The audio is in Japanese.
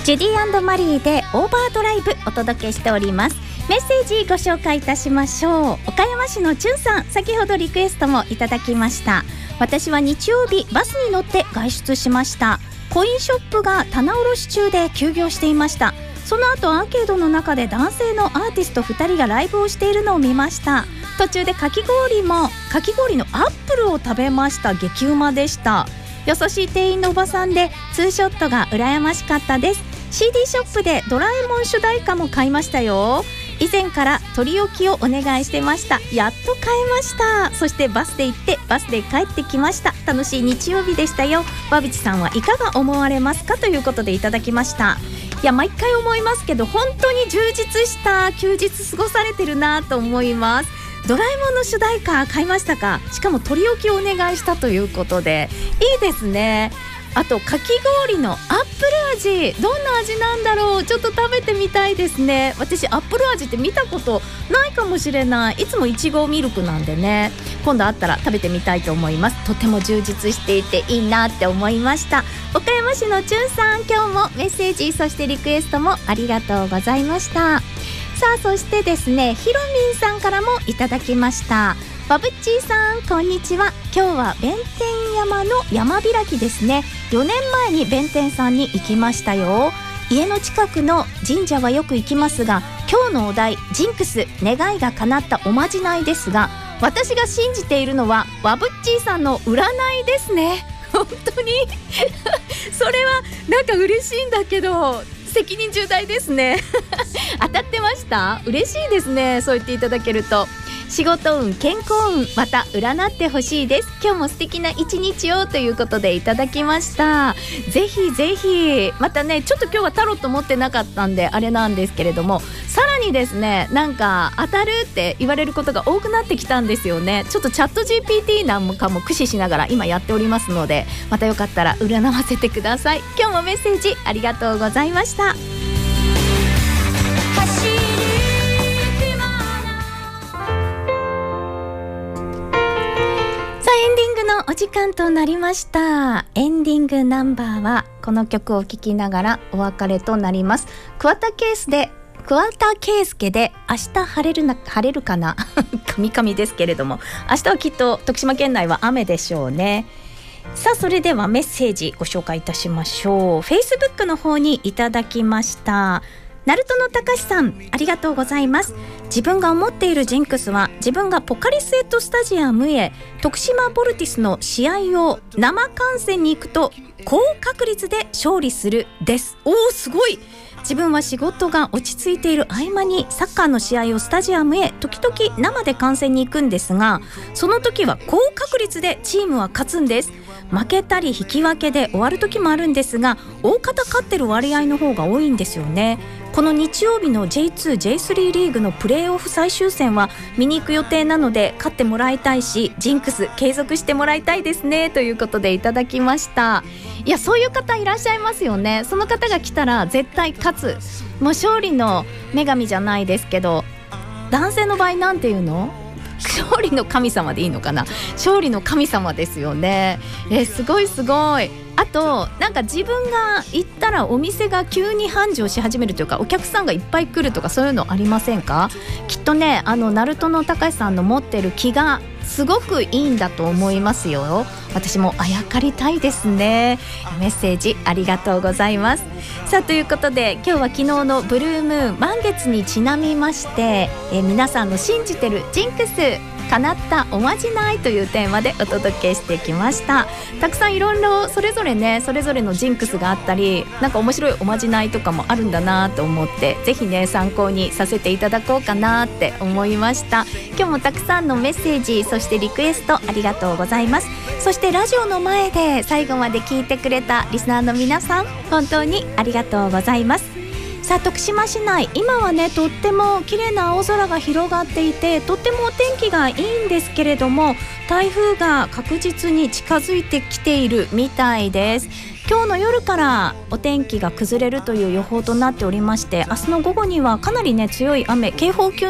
ジュディ&マリーでオーバードライブお届けしております。メッセージご紹介いたしましょう。岡山市のチュンさん、先ほどリクエストもいただきました。私は日曜日バスに乗って外出しました。コインショップが棚卸し中で休業していました。その後アーケードの中で男性のアーティスト2人がライブをしているのを見ました。途中でかき氷のアップルを食べました。激うまでした。優しい店員のおばさんでツーショットが羨ましかったです。 CD ショップでドラえもん主題歌も買いましたよ。以前から取り置きをお願いしてました。やっと買えました。そしてバスで行ってバスで帰ってきました。楽しい日曜日でしたよ。わびちさんはいかが思われますか、ということでいただきました。いや、毎回思いますけど本当に充実した休日過ごされてるなと思います。ドラえもんの主題歌買いましたか？しかも取り置きをお願いしたということでいいですね。あとかき氷のアップル味、どんな味なんだろう。ちょっと食べてみたいですね。私アップル味って見たことないかもしれない。いつもいちごミルクなんでね、今度あったら食べてみたいと思います。とても充実していていいなって思いました。岡山市のチュンさん、今日もメッセージそしてリクエストもありがとうございました。さあ、そしてですね、ひろみんさんからもいただきました。バブッチーさん、こんにちは。今日は弁天山の山開きですね。4年前に弁天さんに行きましたよ。家の近くの神社はよく行きますが、今日のお題ジンクス、願いが叶ったおまじないですが、私が信じているのはバブッチーさんの占いですね。本当にそれはなんか嬉しいんだけど責任重大ですね当たってました？嬉しいですね、そう言っていただけると。仕事運、健康運、また占ってほしいです。今日も素敵な一日を、ということでいただきました。ぜひぜひまたね、ちょっと今日はタロット持ってなかったんであれなんですけれども、さらにですね、なんか当たるって言われることが多くなってきたんですよね。ちょっとチャット GPT なんかも駆使しながら今やっておりますので、またよかったら占わせてください。今日もメッセージありがとうございました。エンディングのお時間となりました。エンディングナンバーはこの曲を聴きながらお別れとなります。桑田佳祐で明日晴れるかな神々ですけれども、明日はきっと徳島県内は雨でしょうね。さあ、それではメッセージご紹介いたしましょう。 Facebook の方にいただきました。ナルトのたかしさん、ありがとうございます。自分が思っているジンクスは、自分がポカリスエットスタジアムへ徳島ボルティスの試合を生観戦に行くと高確率で勝利するです。おー、すごい。自分は仕事が落ち着いている合間にサッカーの試合をスタジアムへ時々生で観戦に行くんですが、その時は高確率でチームは勝つんです。負けたり引き分けで終わる時もあるんですが、大方勝ってる割合の方が多いんですよね。この日曜日の J2、J3 リーグのプレーオフ最終戦は見に行く予定なので、勝ってもらいたいし、ジンクス継続してもらいたいですね、ということでいただきました。いや、そういう方いらっしゃいますよね。その方が来たら絶対勝つ、もう勝利の女神じゃないですけど、男性の場合なんていうの、勝利の神様でいいのかな。勝利の神様ですよね。すごいすごい。あとなんか自分が行ったらお店が急に繁盛し始めるというか、お客さんがいっぱい来るとか、そういうのありませんか？きっとね、ナルトの高橋さんの持ってる気がすごくいいんだと思いますよ。私もあやかりたいですね。メッセージありがとうございます。さあ、ということで今日は昨日のブルームーン満月にちなみまして、皆さんの信じてるジンクス、叶ったおまじないというテーマでお届けしてきました。たくさんいろいろそれぞれのジンクスがあったり、なんか面白いおまじないとかもあるんだなと思って、ぜひね参考にさせていただこうかなって思いました。今日もたくさんのメッセージ、そしてリクエストありがとうございます。そしてラジオの前で最後まで聞いてくれたリスナーの皆さん、本当にありがとうございます。さあ、徳島市内今はね、とっても綺麗な青空が広がっていて、とってもお天気がいいんですけれども、台風が確実に近づいてきているみたいです。今日の夜からお天気が崩れるという予報となっておりまして、明日の午後にはかなりね強い雨、警報級